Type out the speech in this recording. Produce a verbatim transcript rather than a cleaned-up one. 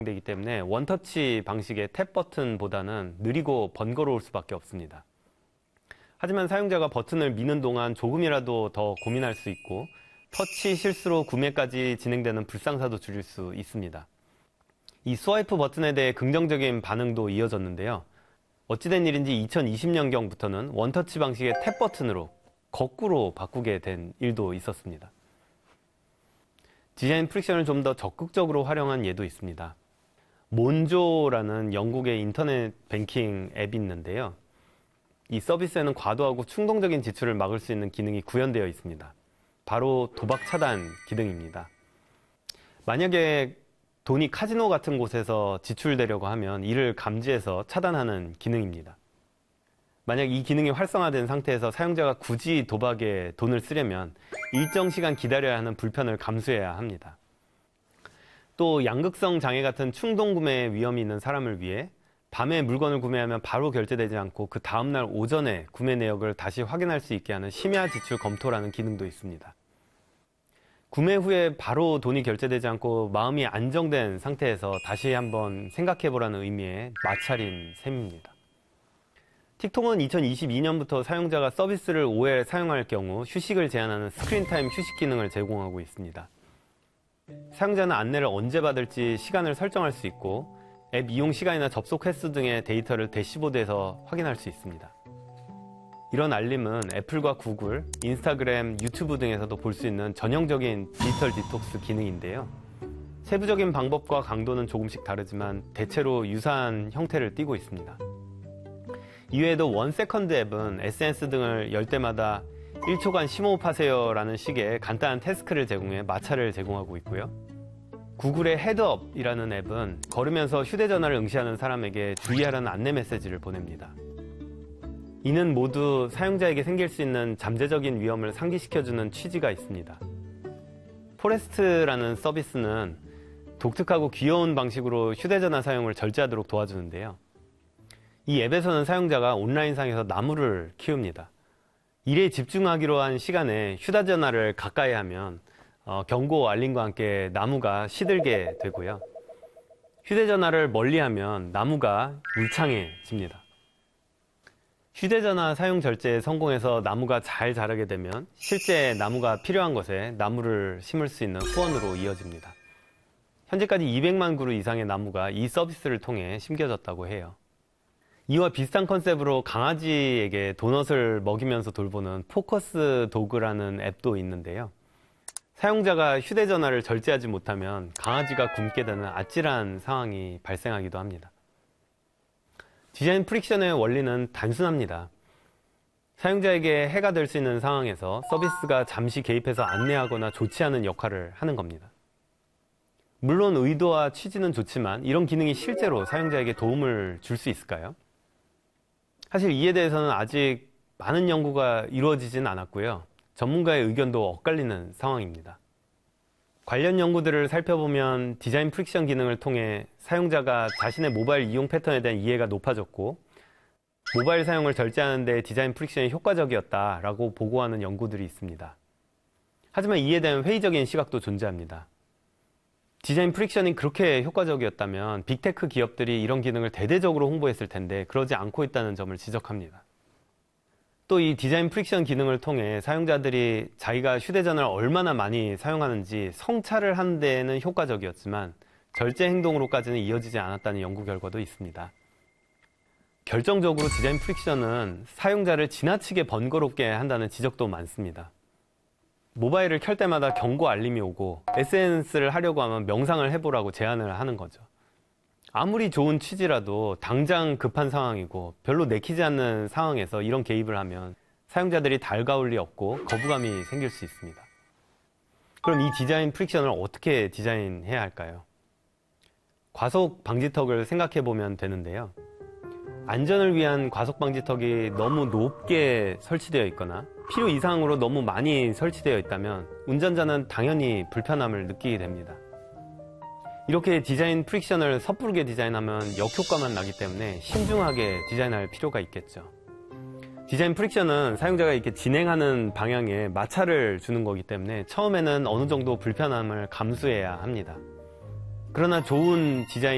되기 때문에 원터치 방식의 탭 버튼보다는 느리고 번거로울 수밖에 없습니다. 하지만 사용자가 버튼을 미는 동안 조금이라도 더 고민할 수 있고 터치 실수로 구매까지 진행되는 불상사도 줄일 수 있습니다. 이 스와이프 버튼에 대해 긍정적인 반응도 이어졌는데요. 어찌된 일인지 이천이십 년경부터는 원터치 방식의 탭 버튼으로 거꾸로 바꾸게 된 일도 있었습니다. 디자인 프릭션을 좀 더 적극적으로 활용한 예도 있습니다. 몬조라는 영국의 인터넷 뱅킹 앱이 있는데요. 이 서비스에는 과도하고 충동적인 지출을 막을 수 있는 기능이 구현되어 있습니다. 바로 도박 차단 기능입니다. 만약에 돈이 카지노 같은 곳에서 지출되려고 하면 이를 감지해서 차단하는 기능입니다. 만약 이 기능이 활성화된 상태에서 사용자가 굳이 도박에 돈을 쓰려면 일정 시간 기다려야 하는 불편을 감수해야 합니다. 또 양극성 장애 같은 충동 구매 위험이 있는 사람을 위해 밤에 물건을 구매하면 바로 결제되지 않고 그 다음날 오전에 구매 내역을 다시 확인할 수 있게 하는 심야 지출 검토라는 기능도 있습니다. 구매 후에 바로 돈이 결제되지 않고 마음이 안정된 상태에서 다시 한번 생각해보라는 의미의 마찰인 셈입니다. 틱톡은 이천이십이 년부터 사용자가 서비스를 오래 사용할 경우 휴식을 제한하는 스크린타임 휴식 기능을 제공하고 있습니다. 사용자는 안내를 언제 받을지 시간을 설정할 수 있고 앱 이용 시간이나 접속 횟수 등의 데이터를 대시보드에서 확인할 수 있습니다. 이런 알림은 애플과 구글, 인스타그램, 유튜브 등에서도 볼 수 있는 전형적인 디지털 디톡스 기능인데요. 세부적인 방법과 강도는 조금씩 다르지만 대체로 유사한 형태를 띠고 있습니다. 이외에도 원세컨드 앱은 에스엔에스 등을 열 때마다 일 초간 심호흡하세요 라는 식의 간단한 태스크를 제공해 마찰을 제공하고 있고요. 구글의 헤드업이라는 앱은 걸으면서 휴대전화를 응시하는 사람에게 주의하라는 안내 메시지를 보냅니다. 이는 모두 사용자에게 생길 수 있는 잠재적인 위험을 상기시켜주는 취지가 있습니다. 포레스트라는 서비스는 독특하고 귀여운 방식으로 휴대전화 사용을 절제하도록 도와주는데요. 이 앱에서는 사용자가 온라인상에서 나무를 키웁니다. 일에 집중하기로 한 시간에 휴대전화를 가까이 하면 어, 경고 알림과 함께 나무가 시들게 되고요. 휴대전화를 멀리하면 나무가 울창해집니다. 휴대전화 사용 절제에 성공해서 나무가 잘 자라게 되면 실제 나무가 필요한 곳에 나무를 심을 수 있는 후원으로 이어집니다. 현재까지 이백만 그루 이상의 나무가 이 서비스를 통해 심겨졌다고 해요. 이와 비슷한 컨셉으로 강아지에게 도넛을 먹이면서 돌보는 포커스 도그라는 앱도 있는데요. 사용자가 휴대전화를 절제하지 못하면 강아지가 굶게 되는 아찔한 상황이 발생하기도 합니다. 디자인 프릭션의 원리는 단순합니다. 사용자에게 해가 될 수 있는 상황에서 서비스가 잠시 개입해서 안내하거나 조치하는 역할을 하는 겁니다. 물론 의도와 취지는 좋지만 이런 기능이 실제로 사용자에게 도움을 줄 수 있을까요? 사실 이에 대해서는 아직 많은 연구가 이루어지진 않았고요. 전문가의 의견도 엇갈리는 상황입니다. 관련 연구들을 살펴보면 디자인 프릭션 기능을 통해 사용자가 자신의 모바일 이용 패턴에 대한 이해가 높아졌고 모바일 사용을 절제하는 데 디자인 프릭션이 효과적이었다라고 보고하는 연구들이 있습니다. 하지만 이에 대한 회의적인 시각도 존재합니다. 디자인 프릭션이 그렇게 효과적이었다면 빅테크 기업들이 이런 기능을 대대적으로 홍보했을 텐데 그러지 않고 있다는 점을 지적합니다. 또 이 디자인 프릭션 기능을 통해 사용자들이 자기가 휴대전화를 얼마나 많이 사용하는지 성찰을 하는 데에는 효과적이었지만 절제 행동으로까지는 이어지지 않았다는 연구 결과도 있습니다. 결정적으로 디자인 프릭션은 사용자를 지나치게 번거롭게 한다는 지적도 많습니다. 모바일을 켤 때마다 경고 알림이 오고 에스엔에스를 하려고 하면 명상을 해보라고 제안을 하는 거죠. 아무리 좋은 취지라도 당장 급한 상황이고 별로 내키지 않는 상황에서 이런 개입을 하면 사용자들이 달가울 리 없고 거부감이 생길 수 있습니다. 그럼 이 디자인 프릭션을 어떻게 디자인해야 할까요? 과속 방지턱을 생각해 보면 되는데요. 안전을 위한 과속 방지턱이 너무 높게 설치되어 있거나 필요 이상으로 너무 많이 설치되어 있다면 운전자는 당연히 불편함을 느끼게 됩니다. 이렇게 디자인 프릭션을 섣부르게 디자인하면 역효과만 나기 때문에 신중하게 디자인할 필요가 있겠죠. 디자인 프릭션은 사용자가 이렇게 진행하는 방향에 마찰을 주는 거기 때문에 처음에는 어느 정도 불편함을 감수해야 합니다. 그러나 좋은 디자인